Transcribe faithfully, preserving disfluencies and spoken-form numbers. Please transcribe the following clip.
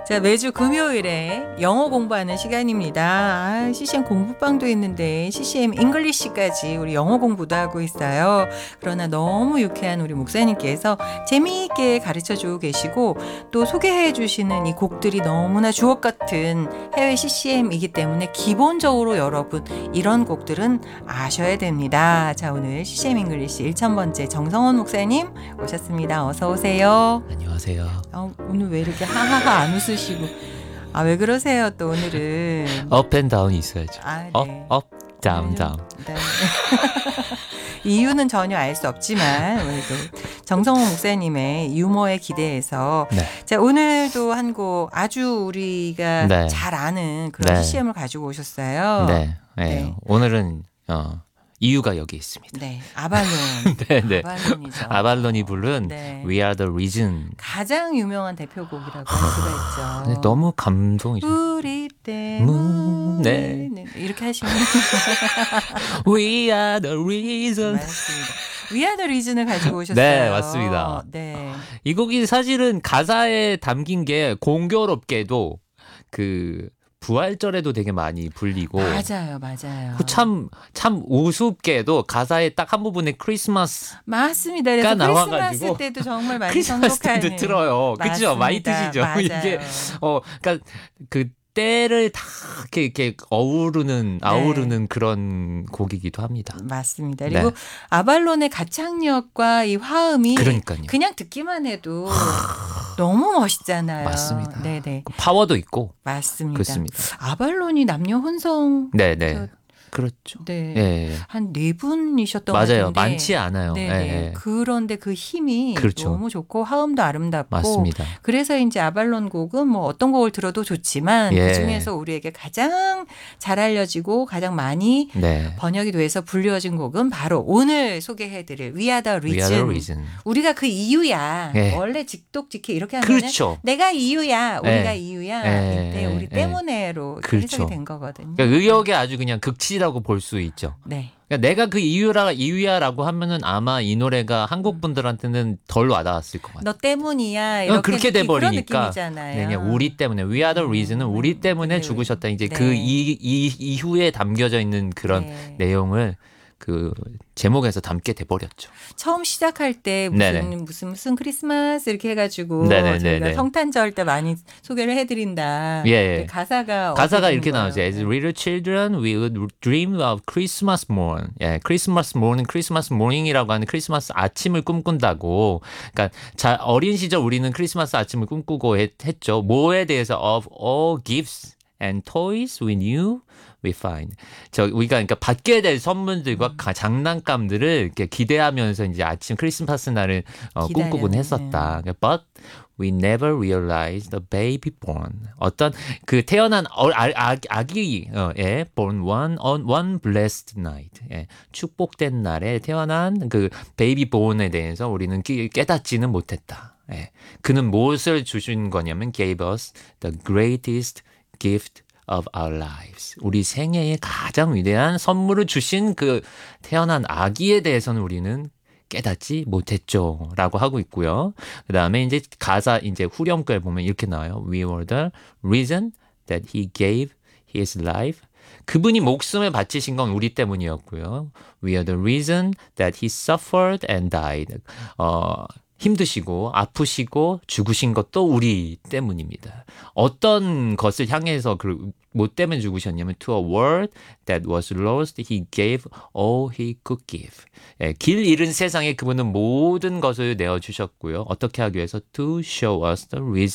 자, 매주 금요일에 영어 공부하는 시간입니다. 아, 씨씨엠 공부방도 있는데 씨씨엠 잉글리시까지 우리 영어 공부도 하고 있어요. 그러나 너무 유쾌한 우리 목사님께서 재미있게 가르쳐주고 계시고 또 소개해 주시는 이 곡들이 너무나 주옥 같은 해외 씨씨엠이기 때문에 기본적으로 여러분 이런 곡들은 아셔야 됩니다. 자, 오늘 씨씨엠 잉글리시 천 번째 정성원 목사님 오셨습니다. 어서 오세요. 안녕하세요. 아, 오늘 왜 이렇게 하하하 안 웃으시고 아, 왜 그러세요 또 오늘은. 업 앤 다운이 있어야죠. 아, 업, 네. 업, 다운, 다운. 네. 이유는 전혀 알 수 없지만 오늘도 정성호 목사님의 유머에 기대해서 네. 자, 오늘도 한 곡 아주 우리가 네. 잘 아는 그런 네. 씨씨엠을 가지고 오셨어요. 네, 네. 네. 오늘은 어, 이유가 여기 있습니다. 네, 아발론. 네, 네. 아발론이죠. 아발론이 부른 네. We Are the Reason. 가장 유명한 대표곡이라고 할 수가 있죠. 네, 너무 감동이죠. 우리 때문에 네. 네, 이렇게 하시면 We Are the Reason. 맞습니다. We Are the Reason을 가지고 오셨어요. 네, 맞습니다. 네. 이 곡이 사실은 가사에 담긴 게 공교롭게도 그 부활절에도 되게 많이 불리고 맞아요, 맞아요. 참, 참 우습게도 가사에 딱 한 부분에 크리스마스 맞습니다. 그래서 나와가지고 크리스마스 때도 정말 많이 크리스마스 선곡하는. 때도 틀어요. 그죠? 많이 맞습니다. 트시죠? 맞아요. 이게 어, 그러니까 그 때를 다 이렇게, 이렇게 어우르는 아우르는 그런 곡이기도 합니다. 맞습니다. 그리고 네. 아발론의 가창력과 이 화음이 그러니까요. 그냥 듣기만 해도 너무 멋있잖아요. 맞습니다. 네네. 파워도 있고 맞습니다. 그렇습니다. 아발론이 남녀混성 네네. 저- 그렇죠. 네. 예. 한 네 분이셨던 것 맞아요. 같은데. 많지 않아요. 네네. 예, 예. 그런데 그 힘이 그렇죠. 너무 좋고 화음도 아름답고 맞습니다. 그래서 이제 아발론 곡은 뭐 어떤 곡을 들어도 좋지만 예. 그중에서 우리에게 가장 잘 알려지고 가장 많이 네. 번역이 돼서 불려진 곡은 바로 오늘 소개해드릴 We Are the We Reason. are the reason. 우리가 그 이유야. 예. 원래 직독직해 이렇게 하면 그렇죠. 내가 이유야. 우리가 예. 이유야. 예. 이때 우리 예. 때문에로 그렇죠. 해석이 된 거거든요. 그러니까 의역의 아주 그냥 극치라고 볼 수 있죠. 네. 그러니까 내가 그 이유라 이유야라고 하면은 아마 이 노래가 한국 분들한테는 덜 와닿았을 것 같아요. 너 때문이야. 어, 이렇게 그렇게 느끼- 그런 돼버리니까. 느낌이잖아요. 네, 그냥 우리 때문에 We are the reason은 우리 때문에 네. 죽으셨다. 이제 네. 그 이, 이 이후에 담겨져 있는 그런 네. 내용을 그 제목에서 담게 돼버렸죠. 처음 시작할 때 무슨 네네. 무슨 무슨 크리스마스 이렇게 해가지고 네네네네. 저희가 성탄절 때 많이 소개를 해드린다. 예, 예. 근데 가사가 가사가 어떻게 이렇게 되는 나오죠. 거예요? As little children, we would dream of Christmas morn. 예, Christmas morning, Christmas morning이라고 하는 크리스마스 아침을 꿈꾼다고. 그러니까 자, 어린 시절 우리는 크리스마스 아침을 꿈꾸고 했, 했죠. 뭐에 대해서 of all gifts and toys we knew we find. 저 우리가 그러니까 받게 될 선물들과 음. 가- 장난감들을 이렇게 기대하면서 이제 아침 크리스마스 날을 어, 꿈꾸곤 기다려는, 했었다. But we never realized the baby born. 어떤 그 태어난 어, 아, 아, 아기 어, 예, born one on one blessed night. 예, 축복된 날에 태어난 그 베이비 본에 대해서 우리는 깨, 깨닫지는 못했다. 예, 그는 무엇을 주신 거냐면 gave us the greatest gift of our lives. 우리 생애의 가장 위대한 선물을 주신 그 태어난 아기에 대해서는 우리는 깨닫지 못했죠. 라고 하고 있고요. 그 다음에 이제 가사, 이제 후렴구에 보면 이렇게 나와요. We were the reason that he gave his life. 그분이 목숨을 바치신 건 우리 때문이었고요. We are the reason that he suffered and died. 어, 힘드시고 아프시고 죽으신 것도 우리 때문입니다. 어떤 것을 향해서 그, 뭐 때문에 죽으셨냐면 to a world that was lost, he gave all he could give. 예, 길 잃은 세상에 그분은 모든 것을 내어주셨고요. 어떻게 하기 위해서 to show us the reason